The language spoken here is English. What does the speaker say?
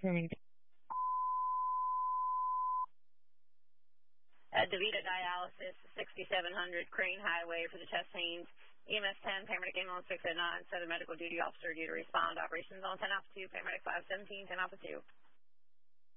Right. DeVita Dialysis, 6700 Crane Highway for the chest pains. EMS 10, paramedic ambulance 609, 7 medical duty officer due to respond. Operations on 10 Alpha 2, paramedic 517, 10 Alpha 2.